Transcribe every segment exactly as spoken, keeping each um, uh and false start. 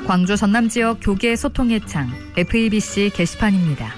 광주 전남 지역 교계 소통의 창 에프이비씨 게시판입니다.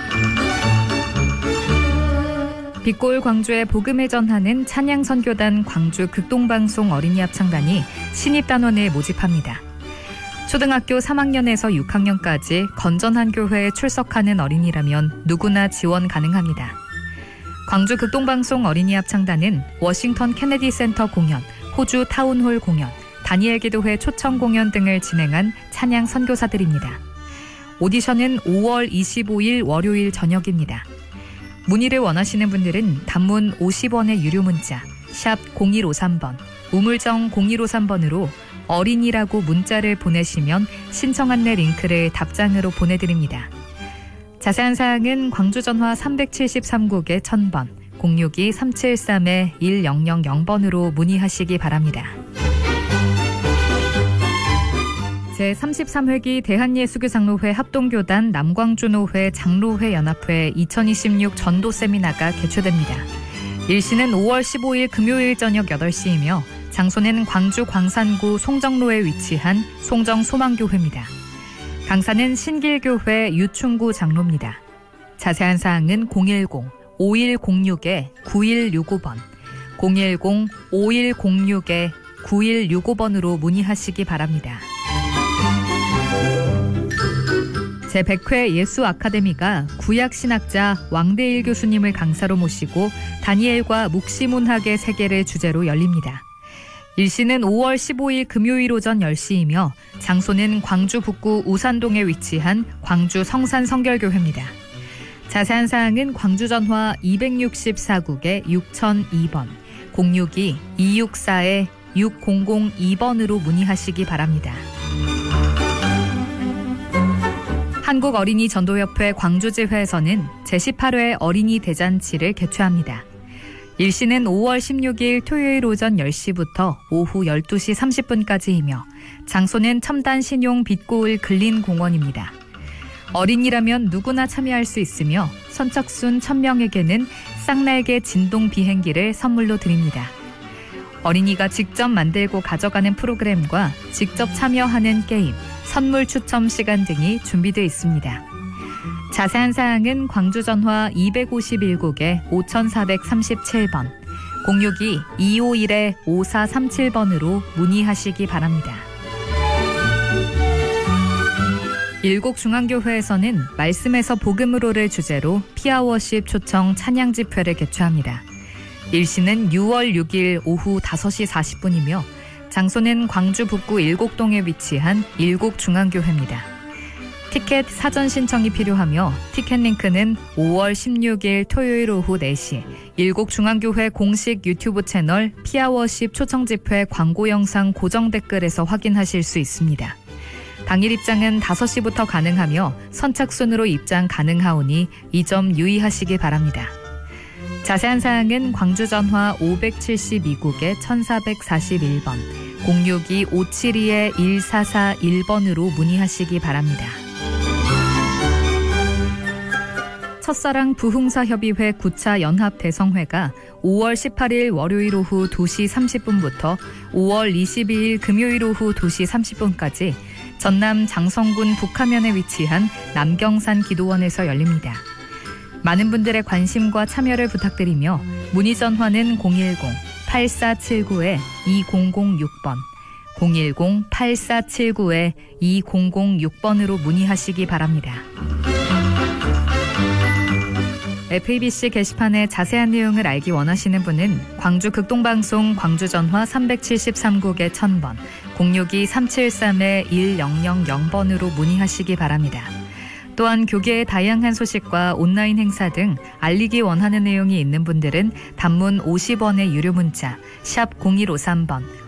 빛골 광주의 복음을 전하는 찬양선교단 광주 극동방송 어린이 합창단이 신입단원을 모집합니다. 초등학교 삼 학년에서 육 학년까지 건전한 교회에 출석하는 어린이라면 누구나 지원 가능합니다. 광주 극동방송 어린이 합창단은 워싱턴 케네디 센터 공연, 호주 타운홀 공연, 다니엘 기도회 초청 공연 등을 진행한 찬양 선교사들입니다. 오디션은 오월 이십오일 월요일 저녁입니다. 문의를 원하시는 분들은 단문 오십 원의 유료 문자 샵 공일오삼 번, 우물정 공일오삼 번으로 어린이라고 문자를 보내시면 신청 안내 링크를 답장으로 보내드립니다. 자세한 사항은 광주전화 삼백칠십삼 국에 천 번, 공육이 삼칠삼 일공공공 번으로 문의하시기 바랍니다. 제삼십삼 회기 대한예수교장로회 합동교단 남광주노회 장로회 연합회 이천이십육 전도 세미나가 개최됩니다. 일시는 오월 십오일 금요일 저녁 여덟 시이며 장소는 광주 광산구 송정로에 위치한 송정소망교회입니다. 강사는 신길교회 유충구 장로입니다. 자세한 사항은 공일공 오일공육 구일육오 번, 공일공 오일공육 구일육오 번으로 문의하시기 바랍니다. 제백 회 예수 아카데미가 구약신학자 왕대일 교수님을 강사로 모시고 다니엘과 묵시문학의 세계를 주제로 열립니다. 일시는 오월 십오일 금요일 오전 열 시이며 장소는 광주 북구 우산동에 위치한 광주 성산성결교회입니다. 자세한 사항은 광주전화 이백육십사 국에 육천이 번, 공육이 이육사 육공공이 번으로 문의하시기 바랍니다. 한국어린이전도협회 광주지회에서는 제십팔 회 어린이 대잔치를 개최합니다. 일시는 오월 십육일 토요일 오전 열 시부터 오후 열두 시 삼십 분까지이며 장소는 첨단 신용 빛고을 근린공원입니다. 어린이라면 누구나 참여할 수 있으며 선착순 천 명에게는 쌍날개 진동 비행기를 선물로 드립니다. 어린이가 직접 만들고 가져가는 프로그램과 직접 참여하는 게임, 선물 추첨 시간 등이 준비되어 있습니다. 자세한 사항은 광주전화 이백오십일 국에 오천사백삼십칠 번, 공육이 이오일 오사삼칠 번으로 문의하시기 바랍니다. 일곡중앙교회에서는 말씀에서 복음으로를 주제로 피아워십 초청 찬양 집회를 개최합니다. 일시는 유월 육일 오후 다섯 시 사십 분이며 장소는 광주 북구 일곡동에 위치한 일곡중앙교회입니다. 티켓 사전 신청이 필요하며 티켓 링크는 오월 십육일 토요일 오후 네 시 일곡중앙교회 공식 유튜브 채널 피아워십 초청 집회 광고 영상 고정 댓글에서 확인하실 수 있습니다. 당일 입장은 다섯 시부터 가능하며 선착순으로 입장 가능하오니 이 점 유의하시기 바랍니다. 자세한 사항은 광주전화 오백칠십이 국에 천사백사십일 번, 공육이 오칠이 일사사일 번으로 문의하시기 바랍니다. 첫사랑 부흥사협의회 구 차 연합대성회가 오월 십팔일 월요일 오후 두 시 삼십 분부터 오월 이십이일 금요일 오후 두 시 삼십 분까지 전남 장성군 북하면에 위치한 남경산 기도원에서 열립니다. 많은 분들의 관심과 참여를 부탁드리며 문의 전화는 공일공 팔사칠구 이공공육 번, 공일공 팔사칠구 이공공육 번으로 문의하시기 바랍니다. 에프이비씨 게시판의 자세한 내용을 알기 원하시는 분은 광주 극동방송 광주전화 삼백칠십삼 국에 천 번, 공육이 삼칠삼 일공공공 번으로 문의하시기 바랍니다. 또한 교계의 다양한 소식과 온라인 행사 등 알리기 원하는 내용이 있는 분들은 단문 오십 원의 유료 문자 샵 공일오삼 번,